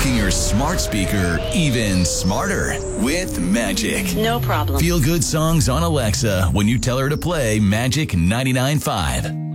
making your smart speaker even smarter with Magic. No problem. Feel good songs on Alexa when you tell her to play Magic 99.5.